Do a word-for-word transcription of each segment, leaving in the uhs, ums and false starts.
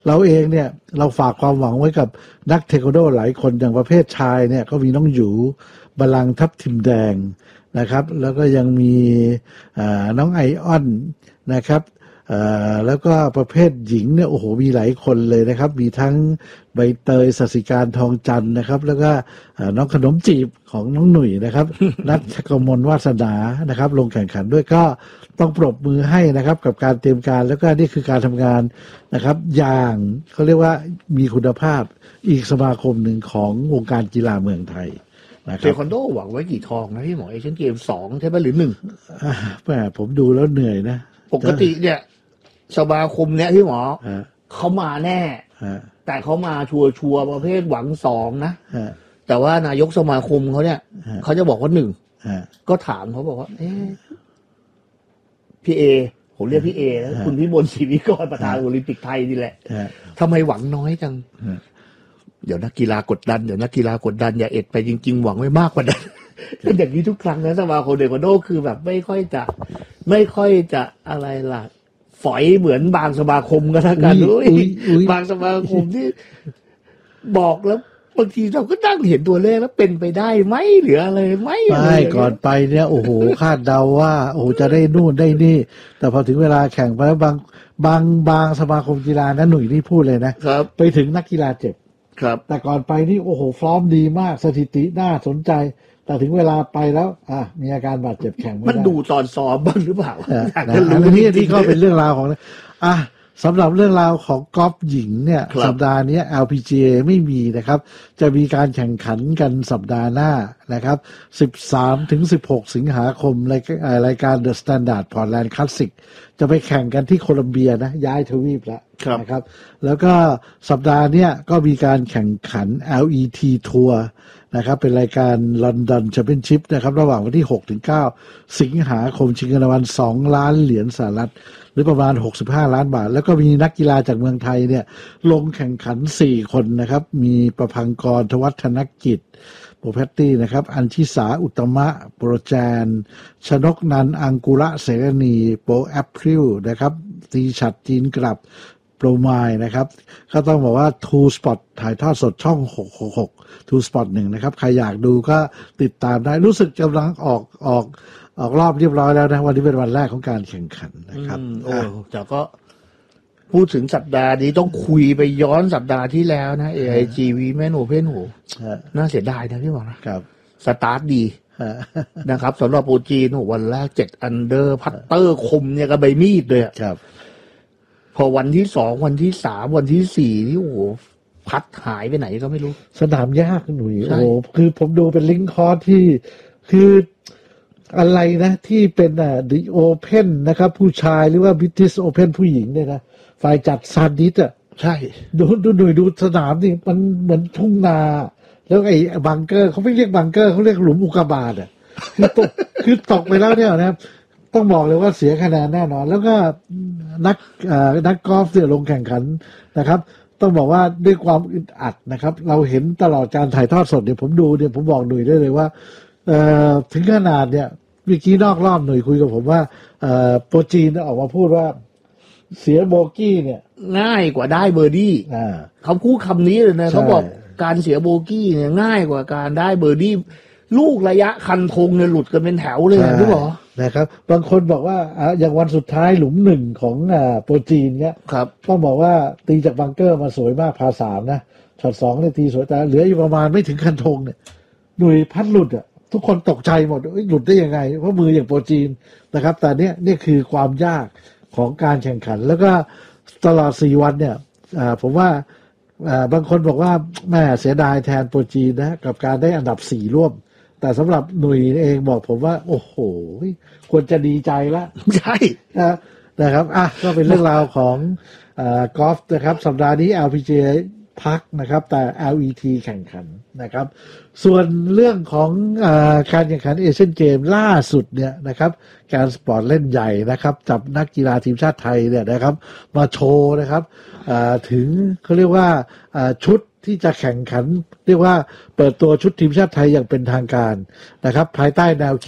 เราเองเนี่ยเราฝากความหวังไว้กับนักเทควันโดหลายคนอย่างประเภทชายเนี่ยก็มีน้องหยูบาลังทับทิมแดงนะครับแล้วก็ยังมีน้องไอออนนะครับแล้วก็ประเภทหญิงเนี่ยโอ้โหมีหลายคนเลยนะครับมีทั้งใบเตยศศิการทองจันทร์นะครับแล้วก็น้องขนมจีบของน้องหนุ่ยนะครับ นัทกมลวาสนานะครับลงแข่งขันด้วยก็ต้องปรบมือให้นะครับกับการเตรียมการแล้วก็นี่คือการทำงานนะครับอย่างเขาเรียกว่ามีคุณภาพอีกสมาคมหนึ่งของวงการกีฬาเมืองไทยเทควันโดหวังไว้กี่ทองนะพี่หมอเอเชียนเกมสองใช่ไหมหรือหนึ่งแหมผมดูแล้วเหนื่อยนะปกติเนี่ยสมาคมเนี่ยพี่หมอเขามาแน่แต่เขามาชัวชัวประเภทหวังสองนะแต่ว่านายกสมาคมเขาเนี่ยเขาจะบอกว่าหนึ่งก็ถามเขาบอกว่าเอ๊ะพี่เอผมเรียกพี่เอแล้วคุณพิมลศรีวิกรประธานโอลิมปิกไทยนี่แหละทำไมหวังน้อยจังเดี๋ยวนักกีฬากดดันเดี๋ยวนักกีฬากดดันอย่าเอ็ดไปจริงๆหวังไว้มากกว่านั้นเป็นอย่างนี้ทุกครั้งนะสมาคมเทควันโดคือแบบไม่ค่อยจะไม่ค่อยจะอะไรล่ะฝอยเหมือนบางสมาคมก็แล้วกันด้วยบางสมาคมที่บอกแล้วบางทีเราก็นั่งเห็นตัวเลขแล้วเป็นไปได้ไหมหรืออะไรไหมไม่ก่อนไปเนี่ยโอ้โหคาดเดาว่าโอ้จะได้นู่นได้นี่แต่พอถึงเวลาแข่งไปแล้วบางบางบางสมาคมกีฬานะหนุ่ยนี่พูดเลยนะครับไปถึงนักกีฬาเจ็บครับแต่ก่อนไปนี่โอ้โหฟอร์มดีมากสถิติน่าสนใจแต่ถึงเวลาไปแล้วอ่ะมีอาการบาดเจ็บแข่งไม่ได้มันดูตอนซ้อมบ้างหรือเปล่าอันนี้ที่ก็เป็นเรื่องราวของอ่ะสำหรับเรื่องราวของกอล์ฟหญิงเนี่ยสัปดาห์นี้ แอล พี จี เอ ไม่มีนะครับจะมีการแข่งขันกันสัปดาห์หน้านะครับสิบสามถึงสิบหกสิงหาคมรายรายการ The Standard Portland Classic จะไปแข่งกันที่โคลัมเบียนะย้ายทวีปแล้วนะครับแล้วก็สัปดาห์นี้ก็มีการแข่งขัน แอล อี ที Tour นะครับเป็นรายการ London Championship นะครับระหว่างวันที่หกถึงเก้าสิงหาคมชิงเงินรางวัลสองล้านเหรียญสหรัฐหรือประมาณหกสิบห้าล้านบาทแล้วก็มีนักกีฬาจากเมืองไทยเนี่ยลงแข่งขันสี่คนนะครับมีประภังกรทวัฒนกิจโปรแพตตี้นะครับอัญชิสาอุตมะโปรแจนชนกนันอังกุระเสรณีโปรแอปพริลนะครับตีฉัดจีนกลับโปรไมล์นะครับก็ต้องบอกว่า True Sport ถ่ายทอดสดช่องหกหกหก True Sport หนึ่งนะครับใครอยากดูก็ติดตามได้รู้สึกกำลังออกออกออกรอบเรียบร้อยแล้วนะวันนี้เป็นวันแรกของการแข่งขันนะครับโอ้แต่ก็พูดถึงสัปดาห์นี้ต้องคุยไปย้อนสัปดาห์ที่แล้วนะ เอ ไอ จี Women Open โหน่าเสียดายนะพี่หมอนะครับสตาร์ทดีนะครับสำหรับโปรจีนวันแรกเจ็ดอันเดอร์พัตเตอร์คมเนี่ยกับใบมีดเลยครับพอวันที่สองวันที่สามวันที่สี่นี่โอ้โหพัดหายไปไหนก็ไม่รู้สนามยากหนุ่ยโอ้คือผมดูเป็นลิงคอร์สที่คืออะไรนะที่เป็นอ่า The Open นะครับผู้ชายหรือว่า British Open ผู้หญิงเนี่ยนะฝ่ายจัดซาดิสอ่ะใช่ดูดูหน่วยดูสนามนี่มันเหมือนทุ่งนาแล้วไอ้บังเกอร์เขาไม่เรียกบังเกอร์เขาเรียกหลุมอุกกาบาตอ่ะคือตกคือตกไปแล้วเนี่ยนะครับต้องบอกเลยว่าเสียคะแนนแน่นอนแล้วก็นักอ่านักกอล์ฟเนี่ยลงแข่งขันนะครับต้องบอกว่าด้วยความอึดอัดนะครับเราเห็นตลอดการถ่ายทอดสดเนี่ยผมดูเนี่ยผมบอกหน่วยได้เลยว่าเอ่อถึงขนาดเนี่ยเมื่อกี้นอกรอบหน่วยคุยกับผมว่าเอ่อโปรจีนออกมาพูดว่าเสียโบกี้เนี่ยง่ายกว่าได้เบอร์ดี้อ่าเขาพูดคำนี้เลยนะเขาบอกการเสียโบกี้เนี่ยง่ายกว่าการได้เบอร์ดี้ลูกระยะคันธงเนี่ยหลุดกันเป็นแถวเลยพี่หมอนะครับบางคนบอกว่าอย่างวันสุดท้ายหลุมหนึ่งของอ่าโปรจีนเนี่ยครับต้องบอกว่าตีจากบังเกอร์มาสวยมากพาสามนะช็อตสองเนี่ยตีสวยแต่เหลืออยู่ประมาณไม่ถึงคันธงเนี่ยหน่วยพัดหลุดอ่ะทุกคนตกใจหมดหลุดได้ยังไงเพราะมืออย่างโปรจีนนะครับแต่เนี้ยนี่คือความยากของการแข่งขันแล้วก็ตลอดสี่วันเนี่ยผมว่าบางคนบอกว่าแม่เสียดายแทนโปรจีนนะกับการได้อันดับสี่ร่วมแต่สำหรับหนุ่ยเองบอกผมว่าโอ้โหควรจะดีใจละใช่นะครับอ่ะก็เป็นเรื่องราวของกอล์ฟนะครับสัปดาห์นี้ แอล พี จี เอ พักนะครับแต่ แอล อี ที แข่งขันนะครับส่วนเรื่องของอาการแข่งขันเอเชียนเกมล่าสุดเนี่ยนะครับการสปอร์ตเล่นใหญ่นะครับจับนักกีฬาทีมชาติไทยเนี่ยนะครับมาโชว์นะครับถึงเขาเรียกว่าชุดที่จะแข่งขันเรียกว่าเปิดตัวชุดทีมชาติไทยอย่างเป็นทางการนะครับภายใต้แนวคิด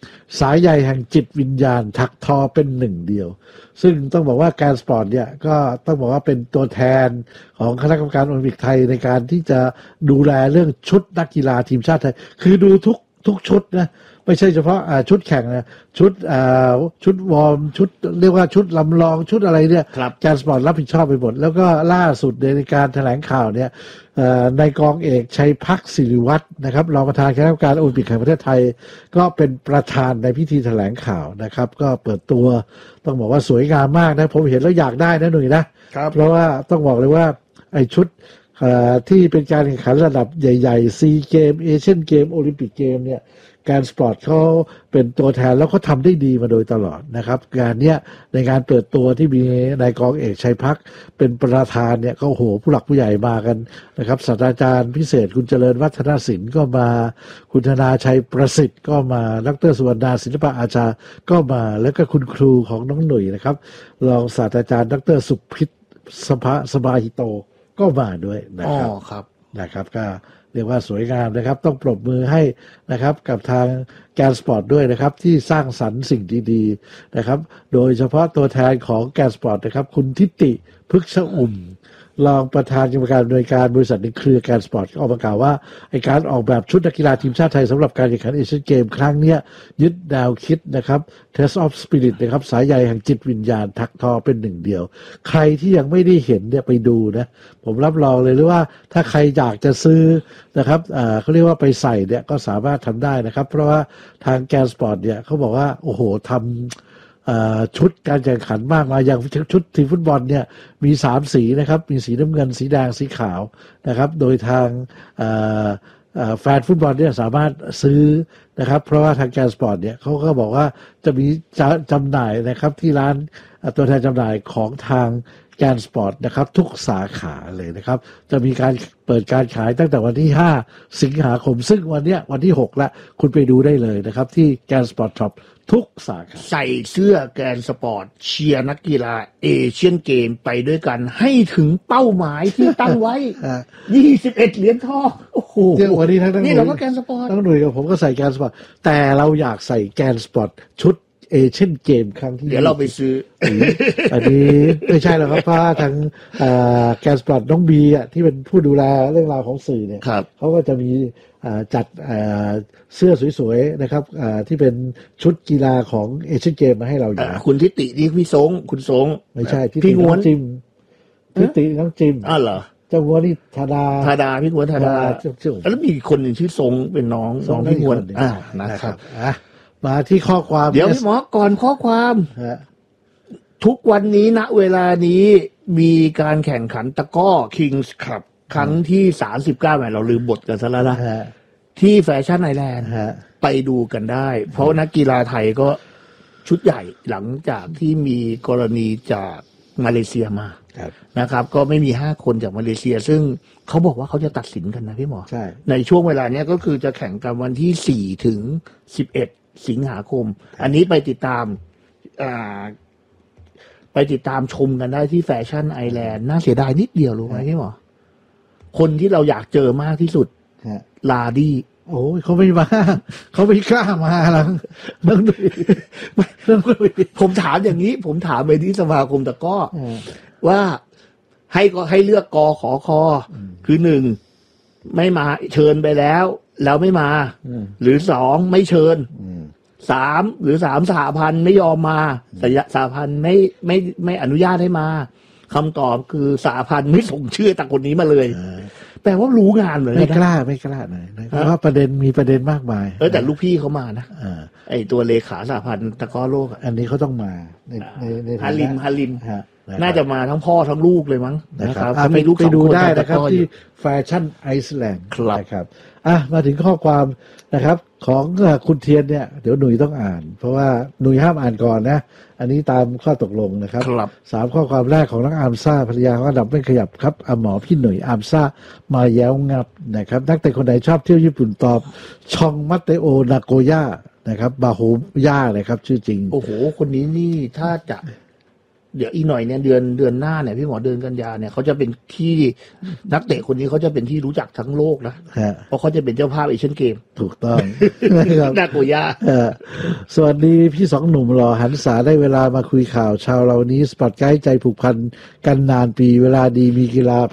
สายใยแห่งจิตวิญญาณถักทอเป็นหนึ่งเดียวซึ่งต้องบอกว่าการสปอร์ตเนี่ยก็ต้องบอกว่าเป็นตัวแทนของคณะกรรมการโอลิมปิกไทยในการที่จะดูแลเรื่องชุดนักกีฬาทีมชาติไทยคือดูทุกทุกชุดนะไม่ใช่เฉพาะชุดแข่งนะชุดชุดวอร์มชุดเรียกว่าชุดลำลองชุดอะไรเนี่ยการสปอร์ตรับผิดชอบไปหมดแล้วก็ล่าสุดในการแถลงข่าวเนี่ยนายกองเอกชัยพักศิริวัฒน์นะครับรองประธานคณะกรรมการโอลิมปิกแห่งประเทศไทยก็เป็นประธานในพิธีแถลงข่าวนะครับก็เปิดตัวต้องบอกว่าสวยงามมากนะผมเห็นแล้วอยากได้นะหนุ่ยนะเพราะว่าต้องบอกเลยว่าไอ้ชุดที่เป็นการแข่งขันระดับใหญ่ๆซีเกมเอเชียนเกมโอลิมปิกเกมเนี่ยการสปอร์ตเขาเป็นตัวแทนแล้วเขาทำได้ดีมาโดยตลอดนะครับงานเนี้ยในงานเปิดตัวที่มีนายกองเอกชัยพักเป็นประธานเนี่ยก็โหผู้หลักผู้ใหญ่มากันนะครับศาสตราจารย์พิเศษคุณเจริญวัฒนศิลป์ก็มาคุณธนาชัยประสิทธิ์ก็มาดร.สุวรรณาศิลปะอาชาก็มาแล้วก็คุณครูของน้องหนุ่ยนะครับรองศาสตราจารย์ดร.สุพิษสภาสบาหิโตก็มาด้วยนะครับอ๋อครับนะครับก็เรียกว่าสวยงามนะครับต้องปรบมือให้นะครับกับทางแกนสปอร์ตด้วยนะครับที่สร้างสรรค์สิ่งดีๆนะครับโดยเฉพาะตัวแทนของแกนสปอร์ตนะครับคุณทิติพฤกษอุ่มรองประธานกรรมการโดยการบริษัทในเครือแกนสปอร์ตก็ออกมากล่าวว่าไอ้การออกแบบชุดนักกีฬาทีมชาติไทยสำหรับการแข่งขันเอเชียนเกมครั้งนี้ยึดแนวคิดนะครับ Test of Spirit นะครับสายใยแห่งจิตวิญญาณถักทอเป็นหนึ่งเดียวใครที่ยังไม่ได้เห็นเนี่ยไปดูนะผมรับรองเลยหรือว่าถ้าใครอยากจะซื้อนะครับอ่าเขาเรียกว่าไปใส่เนี่ยก็สามารถทำได้นะครับเพราะว่าทางแกนสปอร์ตเนี่ยเขาบอกว่าโอ้โหทำชุดการแข่งขันมากมายอย่างชุดทีมฟุตบอลเนี่ยมีสามสีนะครับมีสีน้ำเงินสีแดงสีขาวนะครับโดยทางแฟนฟุตบอลเนี่ยสามารถซื้อนะครับเพราะว่าทางแกนสปอร์ตเนี่ยเขาก็บอกว่าจะมีจำหน่ายนะครับที่ร้านตัวแทนจำหน่ายของทางแกนสปอร์ตนะครับทุกสาขาเลยนะครับจะมีการเปิดการขายตั้งแต่วันที่ห้าสิงหาคมซึ่งวันเนี้ยวันที่หกแล้วคุณไปดูได้เลยนะครับที่แกนสปอร์ตช็อปทุกสาขาใส่เสื้อแกนสปอร์ตเชียร์นักกีฬาเอเชียนเกมไปด้วยกันให้ถึงเป้าหมายที่ตั้งไว้ยี่สิบเอ็ดเหรียญทองโอ้โหวันนี้ทั้งทั้งนี่เราก็แกนสปอร์ตทั้งหน่วยกับผมก็ใส่แกนสปอร์ตแต่เราอยากใส่แกนสปอร์ตชุดเอเชียนเกมครั้งที่เดี๋ยวเราไปซื้ออันนี้ไม่ใช่หรอกครับเพราะทางแกนสปอร์ตน้องบีอ่ะที่เป็นผู้ดูแลเรื่องราวของสื่อเนี่ยเขาก็จะมีจัดเสื้อสวยๆนะครับที่เป็นชุดกีฬาของเอเชียนเกมมาให้เราอยู่คุณทิตินี่พี่สงคุณสงไม่ใช่พี่ง้วนจิมทิติน้องจิมอ้าวเหรอเจ้าง้วนนี่ธาดาธาดาพี่ง้วนธาดาแล้วมีคนหนึ่งชื่อสงเป็นน้องน้องพี่ง้วนอ่านะครับมาที่ข้อความเดี๋ยวพี่หมอก่อนข้อความทุกวันนี้ณเวลานี้มีการแข่งขันตะก้อ Kings Cup ครั้งที่สามสิบเก้าแหมเราลืมบทกันซะแล้วนะที่แฟชั่นไอแลนด์ไปดูกันได้เพราะนักกีฬาไทยก็ชุดใหญ่หลังจากที่มีกรณีจากมาเลเซียมานะครับก็ไม่มีห้าคนจากมาเลเซียซึ่งเขาบอกว่าเขาจะตัดสินกันนะพี่หมอใช่ในช่วงเวลาเนี้ยก็คือจะแข่งกันวันที่สี่ถึงสิบเอ็ดสิงหาคมอันนี้ไปติดตามอ่าไปติดตามชมกันได้ที่แฟชั่นไอแลนด์น่าเสียดายนิดเดียวรู้ไหมพี่หมอคนที่เราอยากเจอมากที่สุดลาดี้โอ้ยเขาไม่มาเขาไม่กล้ามาแล้วเรื่องดูเรื่องผมถามอย่างนี้ผมถามไปที่สมาคมตะก้อว่าให้ก็ให้เลือกกอขอคอคือหนึ่งไม่มาเชิญไปแล้วแล้วไม่มาหรือสองไม่เชิญสามหรือสามสหพันธ์ไม่ยอมมาสหพันธ์ไม่ไม่ไม่อนุญาตให้มาคำตอบคือสหพันธ์ไม่ส่งชื่อตะคนนี้มาเลยแปลว่ารู้งานเลยไม่กล้าไม่กล้าหน่อยเพราะว่าประเด็นมีประเด็นมากมายเออแต่ลูกพี่เขามานะไอตัวเลขาสหพันธ์ตะก้อโลกอันนี้เขาต้องมาในในฮาลิมฮาลิมน่าจะมาทั้งพ่อทั้งลูกเลยมั้งนะครับไปดูไปดูได้นะครับที่แฟชั่นไอซ์แลนด์ครับอ่ะมาถึงข้อความนะครับของคุณเทียนเนี่ยเดี๋ยวหนุ่ยต้องอ่านเพราะว่าหนุ่ยห้ามอ่านก่อนนะอันนี้ตามข้อตกลงนะครับสามข้อความแรกของนักอาร์มซ่าภรรยาของอันดับไม่ขยับครับอาหมอพี่หนุ่ยอาร์มซ่ามาแย้วงับนะครับนักเตะคนไหนชอบเที่ยวญี่ปุ่นตอบชองมัตเตโอนาโกย่านะครับบาโฮย่าเลยครับชื่อจริงโอ้โหคนนี้นี่ถ้าจะเดี๋ยวอีกหน่อยเนี่ยเดือนเดือนหน้าเนี่ยพี่หมอเดือนกันยาเนี่ยเขาจะเป็นที่นักเตะคนนี้เขาจะเป็นที่รู้จักทั้งโลกนะเพราะเขาจะเป็นเจ้าภาพเอเชียนเกมถูกต้องน่ากลัวยากสวัสดีพี่สองหนุ่มหล่อหันษาได้เวลามาคุยข่าวชาวเรานี้สปอร์ตไกด์ใจผูกพันกันนานปีเวลาดีมีกีฬา